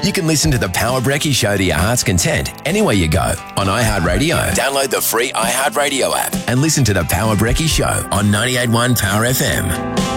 You can listen to The Power Brekkie Show to your heart's content anywhere you go on iHeartRadio. Download the free iHeartRadio app and listen to The Power Brekkie Show on 98.1 Power FM.